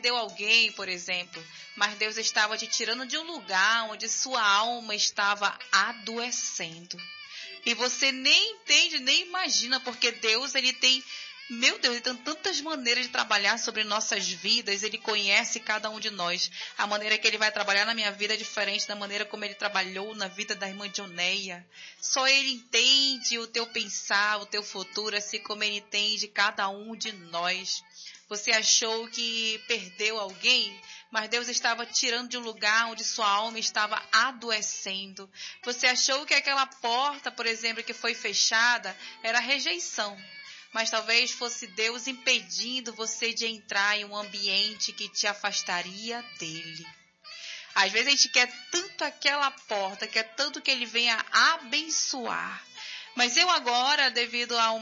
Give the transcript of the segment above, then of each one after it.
perdeu alguém, por exemplo, mas Deus estava te tirando de um lugar onde sua alma estava adoecendo. E você nem entende, nem imagina, porque Deus, ele tem... Meu Deus, ele tem tantas maneiras de trabalhar sobre nossas vidas. Ele conhece cada um de nós. A maneira que ele vai trabalhar na minha vida é diferente da maneira como ele trabalhou na vida da irmã Dioneia. Só ele entende o teu pensar, o teu futuro, assim como ele entende cada um de nós. Você achou que perdeu alguém, mas Deus estava tirando de um lugar onde sua alma estava adoecendo. Você achou que aquela porta, por exemplo, que foi fechada, era rejeição. Mas talvez fosse Deus impedindo você de entrar em um ambiente que te afastaria dele. Às vezes a gente quer tanto aquela porta, quer tanto que ele venha abençoar. Mas eu agora, devido a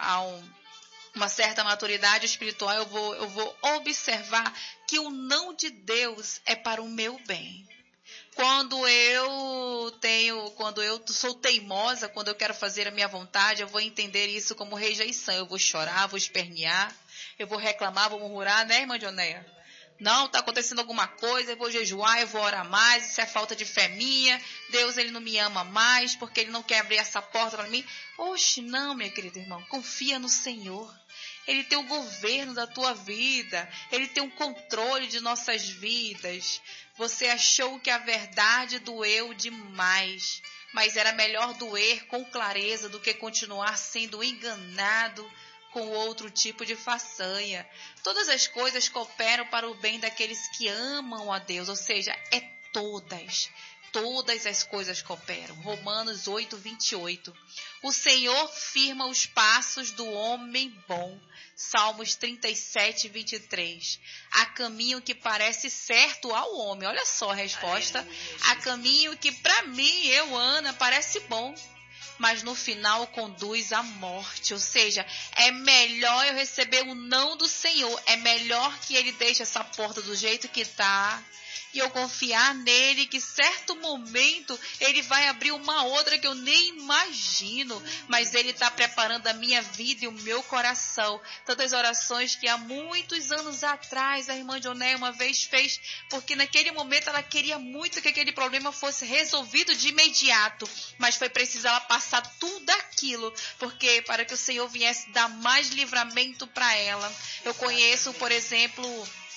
uma certa maturidade espiritual, eu vou observar que o não de Deus é para o meu bem. Quando eu sou teimosa, quando eu quero fazer a minha vontade, eu vou entender isso como rejeição. Eu vou chorar, vou espernear, eu vou reclamar, vou murmurar, né, irmã Dioneia? Não, está acontecendo alguma coisa, eu vou jejuar, eu vou orar mais, isso é falta de fé minha. Deus, ele não me ama mais, porque ele não quer abrir essa porta para mim. Oxe, não, minha querida irmã, confia no Senhor. Ele tem o governo da tua vida. Ele tem o controle de nossas vidas. Você achou que a verdade doeu demais. Mas era melhor doer com clareza do que continuar sendo enganado com outro tipo de façanha. Todas as coisas cooperam para o bem daqueles que amam a Deus. Ou seja, é todas. Todas as coisas cooperam. Romanos 8, 28. O Senhor firma os passos do homem bom. Salmos 37, 23. Há caminho que parece certo ao homem. Olha só a resposta. Há caminho que para mim, Ana, parece bom, mas no final conduz à morte. Ou seja, é melhor eu receber o não do Senhor. É melhor que ele deixe essa porta do jeito que está. E eu confiar nele, que certo momento ele vai abrir uma outra que eu nem imagino. Mas ele está preparando a minha vida e o meu coração. Tantas orações que há muitos anos atrás a irmã Dioneia uma vez fez. Porque naquele momento ela queria muito que aquele problema fosse resolvido de imediato. Mas foi preciso ela passar tudo aquilo. Porque para que o Senhor viesse dar mais livramento para ela. Eu conheço, por exemplo...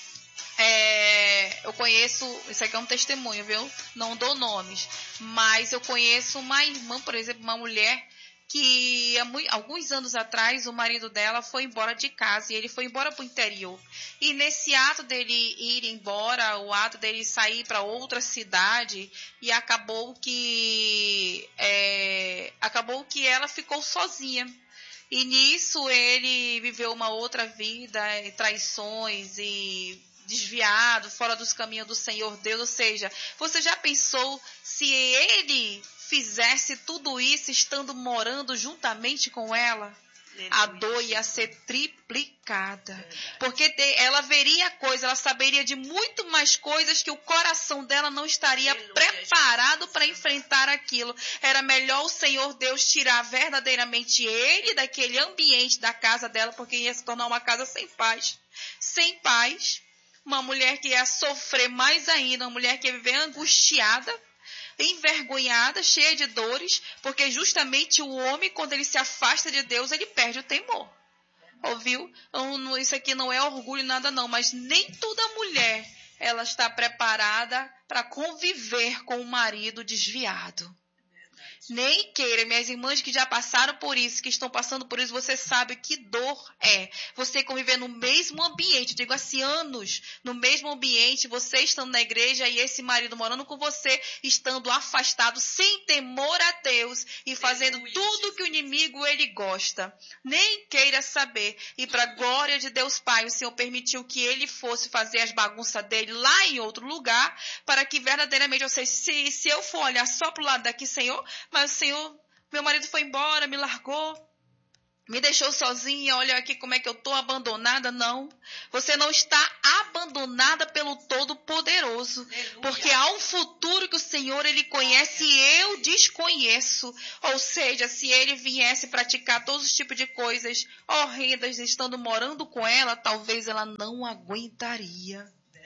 isso aqui é um testemunho, viu? Não dou nomes, mas eu conheço uma irmã, por exemplo, uma mulher que alguns anos atrás o marido dela foi embora de casa e ele foi embora para o interior. E nesse ato dele ir embora, o ato dele sair para outra cidade, e acabou que ela ficou sozinha. E nisso ele viveu uma outra vida, traições e desviado, fora dos caminhos do Senhor Deus. Ou seja, você já pensou se ele fizesse tudo isso estando morando juntamente com ela? A dor ia ser triplicada. Porque ela veria coisa, ela saberia de muito mais coisas que o coração dela não estaria preparado para enfrentar aquilo. Era melhor o Senhor Deus tirar verdadeiramente ele daquele ambiente da casa dela, porque ia se tornar uma casa sem paz. Sem paz. Uma mulher que ia sofrer mais ainda, uma mulher que ia viver angustiada, envergonhada, cheia de dores, porque justamente o homem, quando ele se afasta de Deus, ele perde o temor. Ouviu? Isso aqui não é orgulho, nada não, mas nem toda mulher ela está preparada para conviver com um marido desviado. Nem queira, minhas irmãs que já passaram por isso, que estão passando por isso, você sabe que dor é. Você conviver no mesmo ambiente, eu digo assim, anos, no mesmo ambiente, você estando na igreja e esse marido morando com você, estando afastado, sem temor a Deus e fazendo tudo que o inimigo ele gosta. Nem queira saber. E para a glória de Deus Pai, o Senhor permitiu que ele fosse fazer as bagunças dele lá em outro lugar, para que verdadeiramente, eu sei, se eu for olhar só para o lado daqui, Senhor, mas o Senhor, meu marido foi embora, me largou, me deixou sozinha, olha aqui como é que eu estou abandonada. Não, você não está abandonada pelo Todo-Poderoso, porque há um futuro que o Senhor ele conhece e eu desconheço. Ou seja, se ele viesse praticar todos os tipos de coisas horrendas, estando morando com ela, talvez ela não aguentaria.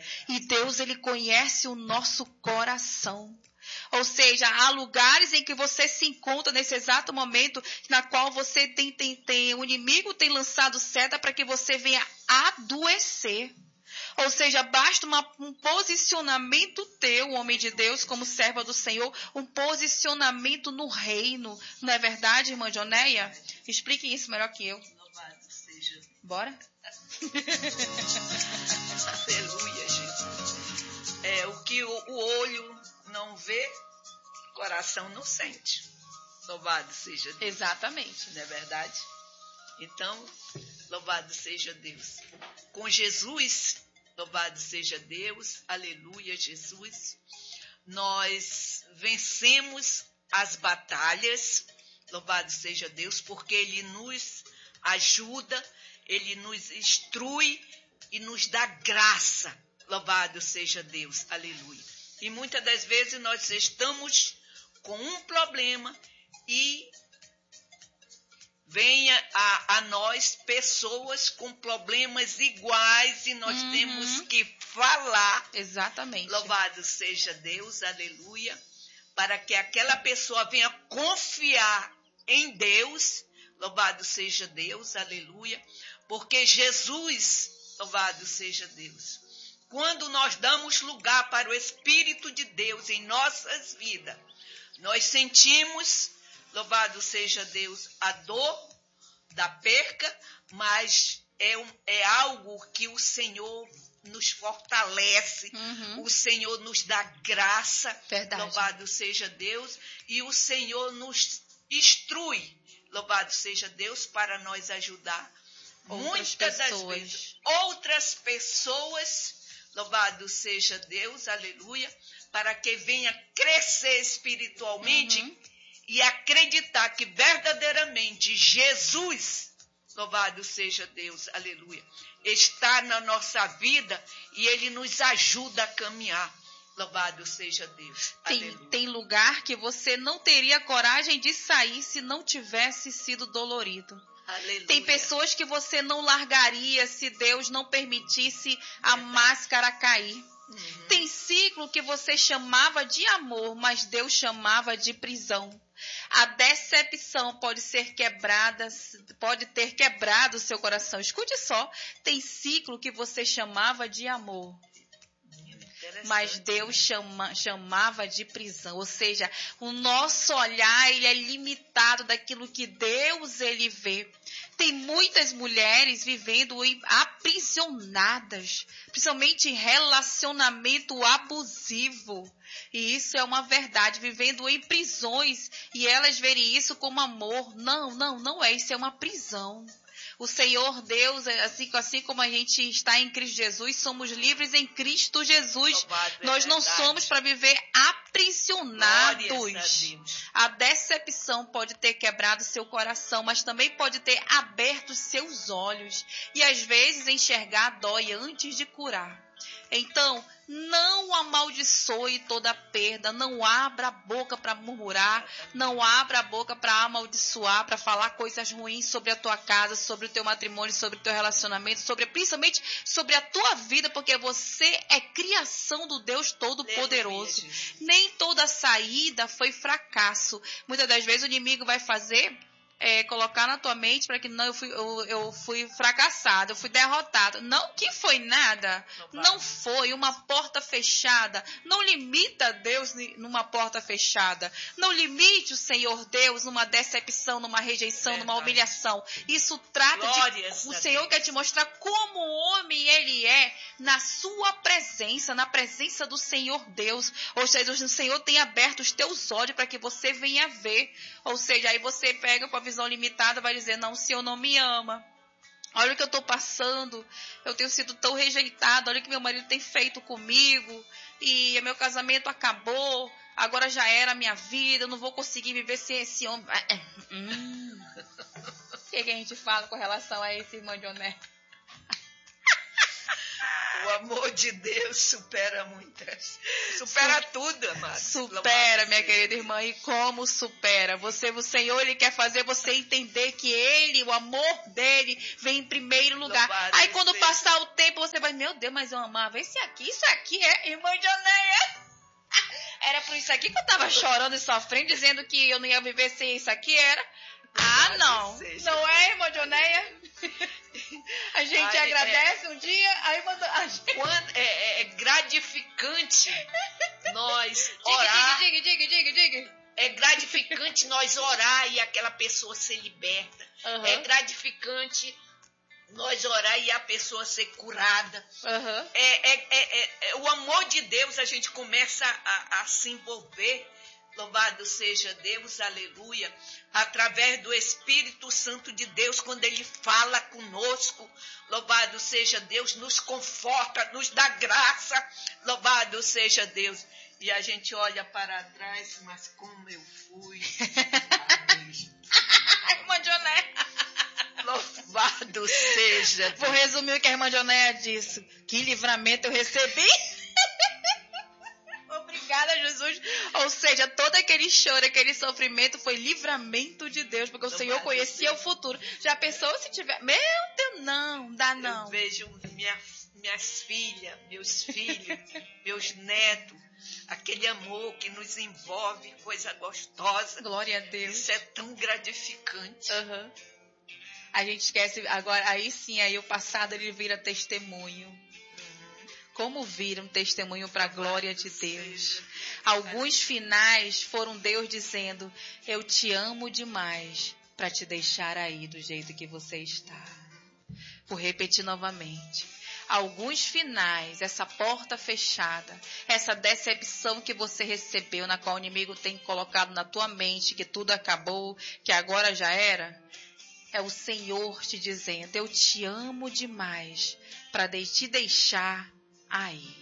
E Deus, ele conhece o nosso coração. Ou seja, há lugares em que você se encontra nesse exato momento na qual você o inimigo tem lançado seta para que você venha adoecer. Ou seja, basta um posicionamento teu, homem de Deus, como serva do Senhor, um posicionamento no reino. Não é verdade, irmã Jonéia? Explique isso melhor que eu. Louvado seja. Bora? Aleluia, Jesus. O que o olho não vê, o coração não sente. Louvado seja Deus. Exatamente. Não é verdade? Então, louvado seja Deus. Com Jesus, louvado seja Deus, aleluia, Jesus. Nós vencemos as batalhas, louvado seja Deus, porque Ele nos ajuda, Ele nos instrui e nos dá graça, louvado seja Deus, aleluia. E muitas das vezes nós estamos com um problema e venha a nós pessoas com problemas iguais e nós temos que falar. Exatamente. Louvado seja Deus, aleluia, para que aquela pessoa venha confiar em Deus. Louvado seja Deus, aleluia, porque Jesus, louvado seja Deus, quando nós damos lugar para o Espírito de Deus em nossas vidas, nós sentimos, louvado seja Deus, a dor da perca, mas é algo que o Senhor nos fortalece, o Senhor nos dá graça, verdade. Louvado seja Deus, e o Senhor nos instrui, louvado seja Deus, para nós ajudar muitas das vezes outras pessoas, louvado seja Deus, aleluia, para que venha crescer espiritualmente e acreditar que verdadeiramente Jesus, louvado seja Deus, aleluia, está na nossa vida e Ele nos ajuda a caminhar. Louvado seja Deus. Tem lugar que você não teria coragem de sair se não tivesse sido dolorido. Aleluia. Tem pessoas que você não largaria se Deus não permitisse a máscara cair. Tem ciclo que você chamava de amor, mas Deus chamava de prisão. A decepção pode ser quebrada, pode ter quebrado o seu coração. Escute só, tem ciclo que você chamava de amor, mas Deus chamava de prisão. Ou seja, o nosso olhar ele é limitado daquilo que Deus ele vê. Tem muitas mulheres vivendo aprisionadas, principalmente em relacionamento abusivo. E isso é uma verdade, vivendo em prisões, e elas verem isso como amor. Não é, isso é uma prisão. O Senhor Deus, assim como a gente está em Cristo Jesus, somos livres em Cristo Jesus. Nós não somos para viver aprisionados. A decepção pode ter quebrado seu coração, mas também pode ter aberto seus olhos. E às vezes enxergar dói antes de curar. Então, não amaldiçoe toda perda, não abra a boca para murmurar, não abra a boca para amaldiçoar, para falar coisas ruins sobre a tua casa, sobre o teu matrimônio, sobre o teu relacionamento, principalmente sobre a tua vida, porque você é criação do Deus Todo-Poderoso. Nem toda saída foi fracasso. Muitas das vezes o inimigo vai fazer... colocar na tua mente para que não, eu fui fracassado, eu fui derrotado. Não que foi nada, não foi uma porta fechada. Não limita Deus numa porta fechada. Não limite o Senhor Deus numa decepção, numa rejeição, numa humilhação. Isso trata o Senhor quer te mostrar como homem ele é na sua presença, na presença do Senhor Deus. Ou seja, o Senhor tem aberto os teus olhos para que você venha ver. Ou seja, aí você pega com a visão limitada, vai dizer, não, o Senhor não me ama. Olha o que eu estou passando, eu tenho sido tão rejeitado, olha o que meu marido tem feito comigo, e meu casamento acabou, agora já era a minha vida, eu não vou conseguir viver sem esse homem. O que a gente fala com relação a esse irmão Joné? O amor de Deus supera muitas. Supera tudo, amado. Supera, minha querida irmã. E como supera? O Senhor, Ele quer fazer você entender que Ele, o amor dEle, vem em primeiro lugar. Louvado Aí quando seja. passar o tempo, você vai, meu Deus, mas eu amava isso aqui é irmã Jonéia. Era por isso aqui que eu tava chorando e sofrendo, dizendo que eu não ia viver sem isso aqui, era. Ah, não. Não é, irmã Jonéia? A gente agradece um dia, aí mandou. É gratificante nós orar. Diga. É gratificante nós orar e aquela pessoa ser liberta. Uhum. É gratificante nós orar e a pessoa ser curada. Uhum. O amor de Deus, a gente começa a se envolver. Louvado seja Deus, aleluia, através do Espírito Santo de Deus, quando Ele fala conosco, louvado seja Deus, nos conforta, nos dá graça, louvado seja Deus. E a gente olha para trás, mas como eu fui. Irmã Jonéia. Louvado seja Deus. Vou resumir o que a irmã Jonéia disse. Que livramento eu recebi. Obrigada, Jesus. Ou seja, todo aquele choro, aquele sofrimento foi livramento de Deus, porque o Senhor conhecia o futuro. Já pensou se tiver... Meu Deus, não, dá não. Eu vejo minhas filhas, meus filhos, meus netos, aquele amor que nos envolve, coisa gostosa. Glória a Deus. Isso é tão gratificante. Uhum. A gente esquece, agora, aí sim, aí o passado ele vira testemunho. Como vira um testemunho para a glória de Deus. Alguns finais foram Deus dizendo, eu te amo demais para te deixar aí do jeito que você está. Vou repetir novamente. Alguns finais, essa porta fechada, essa decepção que você recebeu, na qual o inimigo tem colocado na tua mente, que tudo acabou, que agora já era, é o Senhor te dizendo, eu te amo demais para te deixar aí.